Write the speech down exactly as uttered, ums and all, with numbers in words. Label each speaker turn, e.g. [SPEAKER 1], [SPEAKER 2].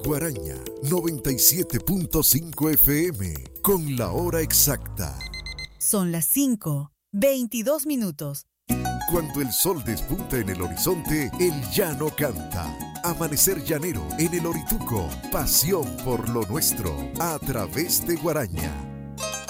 [SPEAKER 1] Guaraña noventa y siete punto cinco F M con la hora exacta.
[SPEAKER 2] Son las cinco, veintidós minutos.
[SPEAKER 1] Cuando el sol despunta en el horizonte, el llano canta. Amanecer llanero en el Orituco. Pasión por lo nuestro. A través de Guaraña.